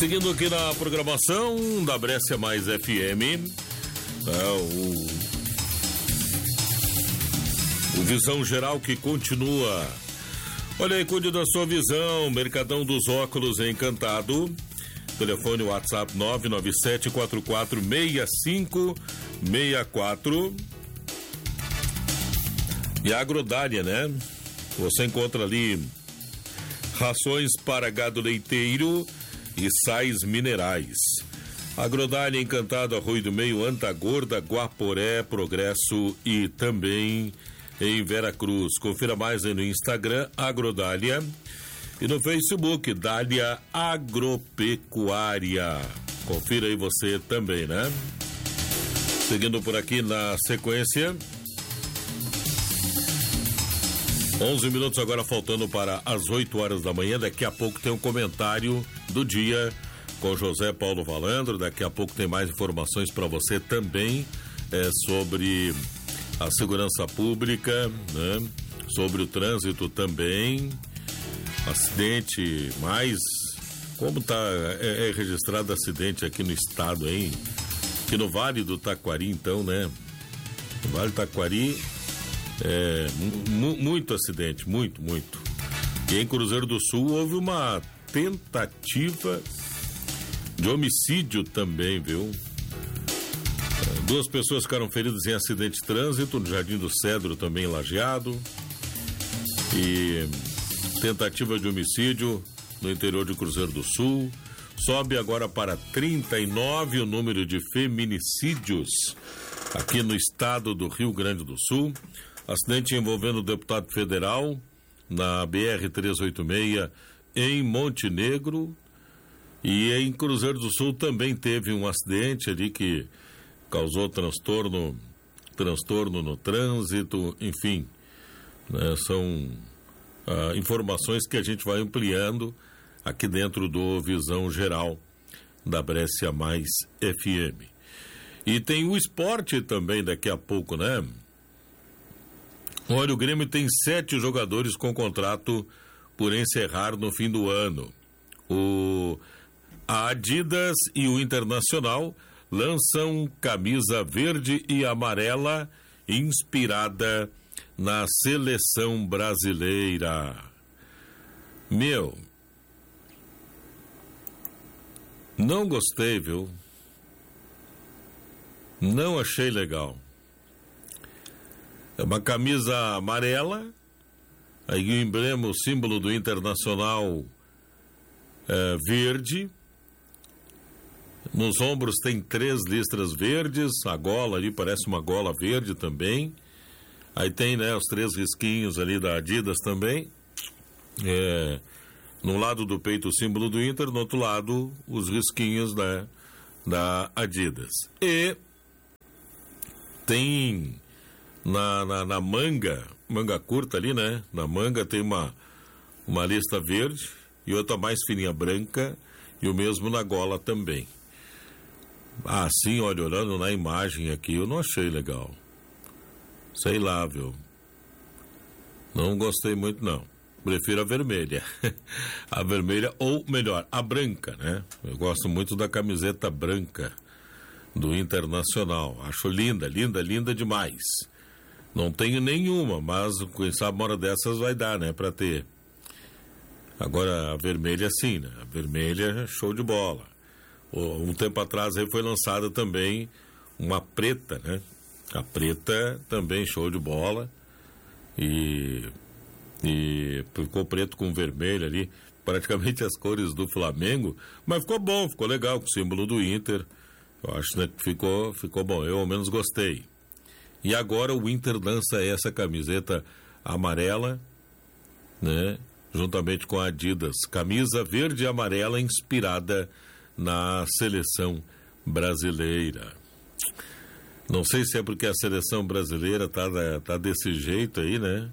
Seguindo aqui na programação da Brescia Mais FM, o Visão Geral que continua. Olha aí, cuide da sua visão, Mercadão dos Óculos Encantado. Telefone WhatsApp 997446564. E a Agrodália, né? Você encontra ali rações para gado leiteiro e sais minerais. Agrodália Encantado, Arroio do Meio, Antagorda, Guaporé, Progresso e também em Veracruz. Confira mais aí no Instagram, Agrodália, e no Facebook, Dália Agropecuária. Confira aí você também, né? Seguindo por aqui na sequência, 11 minutos agora faltando para as 8 horas da manhã. Daqui a pouco tem um comentário do dia com José Paulo Valandro. Daqui a pouco tem mais informações para você também sobre a segurança pública, né? Sobre o trânsito também. Acidente, mais como é registrado acidente aqui no estado, hein? Aqui no Vale do Taquari, então, né? No Vale do Taquari, muito acidente, muito. E em Cruzeiro do Sul houve uma tentativa de homicídio também, viu? 2 pessoas ficaram feridas em acidente de trânsito no Jardim do Cedro, também em Lajeado. E tentativa de homicídio no interior de Cruzeiro do Sul. Sobe agora para 39 o número de feminicídios aqui no estado do Rio Grande do Sul. Acidente envolvendo o deputado federal na BR-386 em Montenegro. E em Cruzeiro do Sul também teve um acidente ali que causou transtorno no trânsito, enfim, né, são informações que a gente vai ampliando aqui dentro do Visão Geral da Brescia Mais FM. E tem o esporte também daqui a pouco, né? Olha, o Grêmio tem 7 jogadores com contrato por encerrar no fim do ano. A Adidas e o Internacional lançam camisa verde e amarela inspirada na seleção brasileira. Não gostei, viu? Não achei legal. É uma camisa amarela, aí o emblema, o símbolo do Internacional verde. Nos ombros tem 3 listras verdes, a gola ali parece uma gola verde também. Aí tem, né, os 3 risquinhos ali da Adidas também. No lado do peito o símbolo do Inter, no outro lado os risquinhos da Adidas. E tem na manga curta ali, né? Na manga tem uma lista verde e outra mais fininha branca, e o mesmo na gola também. Assim, olha, olhando na imagem aqui, eu não achei legal. Sei lá, viu? Não gostei muito, não. Prefiro a vermelha. A vermelha, ou melhor, a branca, né? Eu gosto muito da camiseta branca do Internacional. Acho linda demais. Não tenho nenhuma, mas quem sabe uma hora dessas vai dar, né? Pra ter. Agora, a vermelha sim, né? A vermelha, show de bola. Um tempo atrás aí foi lançada também uma preta, né? A preta também show de bola. E ficou preto com vermelho ali, praticamente as cores do Flamengo, mas ficou bom, ficou legal, com o símbolo do Inter. Eu acho, né, que ficou bom, eu ao menos gostei. E agora o Inter lança essa camiseta amarela, né, juntamente com a Adidas, camisa verde e amarela inspirada na seleção brasileira. Não sei se é porque a seleção brasileira tá desse jeito aí, né?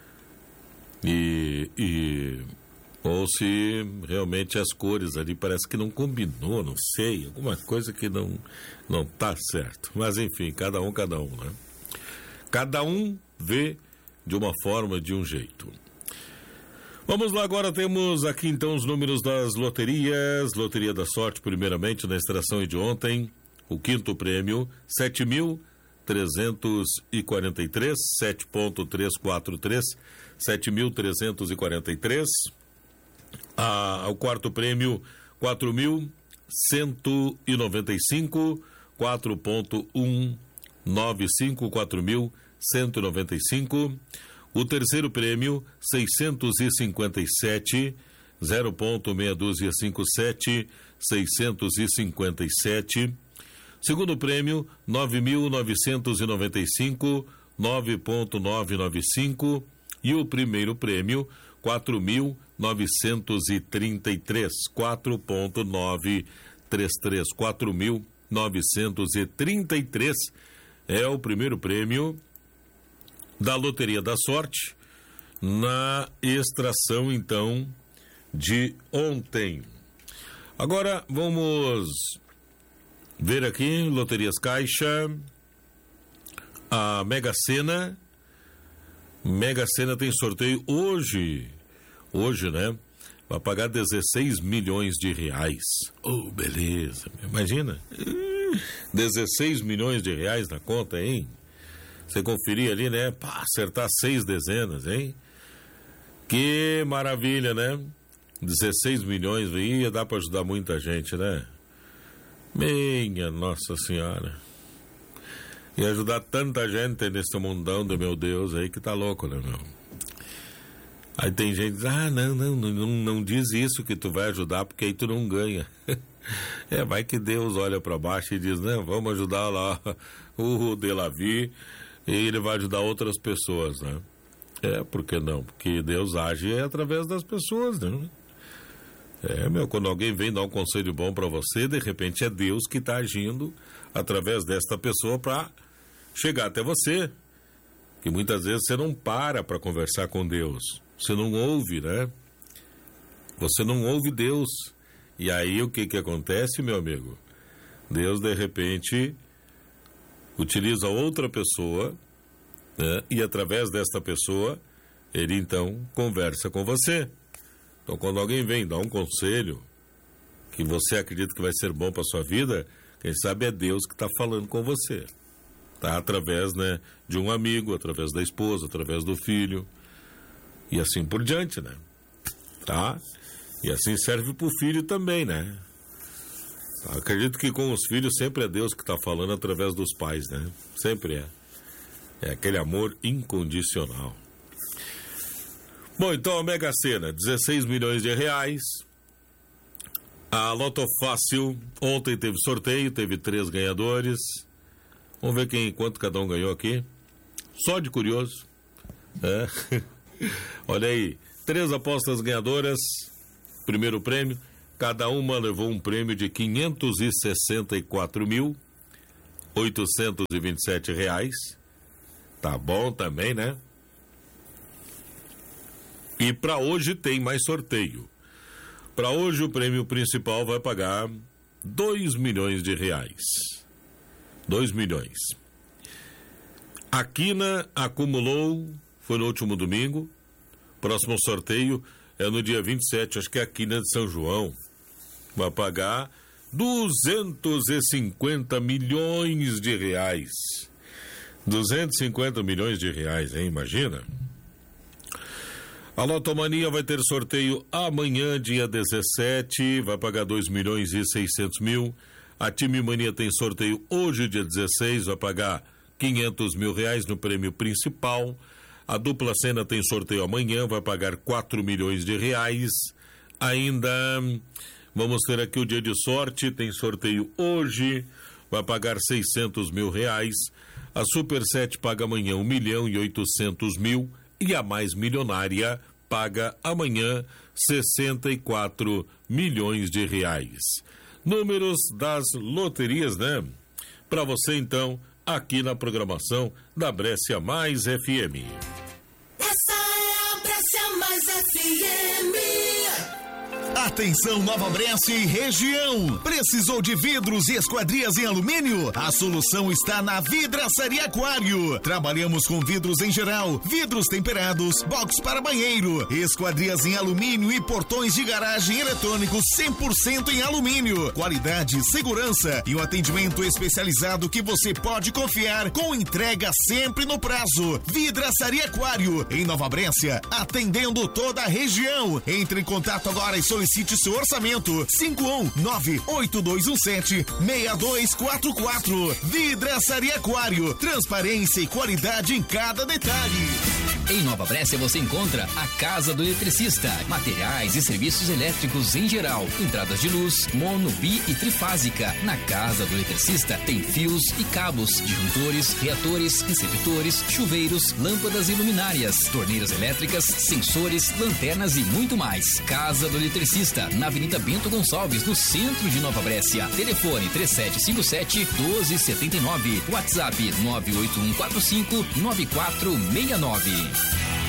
Ou se realmente as cores ali parece que não combinou, não sei, alguma coisa que não tá certo. Mas enfim, cada um, né? Cada um vê de uma forma, de um jeito. Vamos lá, agora temos aqui então os números das loterias. Loteria da Sorte, primeiramente, na extração de ontem. O quinto prêmio, 7.343, 7.343, 7.343. O quarto prêmio, 4.195, 4.195, 4.195. O terceiro prêmio, 657, 0.6257, 657. Segundo prêmio, 9.995, 9.995. E o primeiro prêmio, 4.933, 4.933, 4.933 é o primeiro prêmio da Loteria da Sorte, na extração, então, de ontem. Agora, vamos ver aqui, Loterias Caixa, a Mega Sena. Mega Sena tem sorteio hoje, né? Vai pagar 16 milhões de reais. Oh, beleza, imagina, 16 milhões de reais na conta, hein? Você conferir ali, né? Pá, acertar 6 dezenas, hein? Que maravilha, né? 16 milhões, ia dar para ajudar muita gente, né? Minha Nossa Senhora. E ajudar tanta gente nesse mundão do meu Deus aí que tá louco, né, meu? Aí tem gente que diz, não diz isso que tu vai ajudar porque aí tu não ganha. Vai que Deus olha para baixo e diz, né? Vamos ajudar lá o Delavi, e ele vai ajudar outras pessoas, né? Por que não? Porque Deus age através das pessoas, né? Quando alguém vem dar um conselho bom para você, de repente é Deus que está agindo através desta pessoa para chegar até você. Que muitas vezes você não para conversar com Deus. Você não ouve, né? Você não ouve Deus. E aí o que acontece, meu amigo? Deus, de repente, utiliza outra pessoa, né? E através desta pessoa, ele então conversa com você. Então, quando alguém vem dar um conselho que você acredita que vai ser bom para sua vida, quem sabe é Deus que está falando com você. Tá? Através, né, de um amigo, através da esposa, através do filho, e assim por diante, né? Tá? E assim serve para o filho também, né? Acredito que com os filhos sempre é Deus que está falando através dos pais, né? Sempre é. É aquele amor incondicional. Bom, então a Mega Sena, 16 milhões de reais. A Loto Fácil, ontem teve sorteio, teve 3 ganhadores. Vamos ver quanto cada um ganhou aqui. Só de curioso. Olha aí, 3 apostas ganhadoras. Primeiro prêmio, cada uma levou um prêmio de R$564.827. Tá bom também, né? E para hoje tem mais sorteio. Para hoje o prêmio principal vai pagar 2 milhões de reais. 2 milhões. A Quina acumulou, foi no último domingo. Próximo sorteio é no dia 27, acho que é a Quina de São João. Vai pagar 250 milhões de reais. 250 milhões de reais, hein? Imagina. A Lotomania vai ter sorteio amanhã, dia 17, vai pagar 2 milhões e 600 mil. A Time Mania tem sorteio hoje, dia 16, vai pagar 500 mil reais no prêmio principal. A Dupla Sena tem sorteio amanhã, vai pagar 4 milhões de reais. Ainda vamos ter aqui o Dia de Sorte, tem sorteio hoje, vai pagar 600 mil reais. A Super 7 paga amanhã 1 milhão e 800 mil. E a mais milionária paga amanhã 64 milhões de reais. Números das loterias, né? Para você, então, aqui na programação da Brescia Mais FM. Essa é a Brescia Mais FM. Atenção Nova Brescia e região. Precisou de vidros e esquadrias em alumínio? A solução está na Vidraçaria Aquário. Trabalhamos com vidros em geral, vidros temperados, box para banheiro, esquadrias em alumínio e portões de garagem eletrônicos 100% em alumínio. Qualidade, segurança e um atendimento especializado que você pode confiar, com entrega sempre no prazo. Vidraçaria Aquário, em Nova Brescia, atendendo toda a região. Entre em contato agora e solicite seu orçamento. 51982176244. Vidraçaria Aquário, transparência e qualidade em cada detalhe. Em Nova Brescia você encontra a Casa do Eletricista, materiais e serviços elétricos em geral, entradas de luz, mono, bi e trifásica. Na Casa do Eletricista tem fios e cabos, disjuntores, reatores, receptores, chuveiros, lâmpadas e luminárias, torneiras elétricas, sensores, lanternas e muito mais. Casa do Eletricista, na Avenida Bento Gonçalves, no centro de Nova Brescia. Telefone 3757-1279, WhatsApp 98145-9469.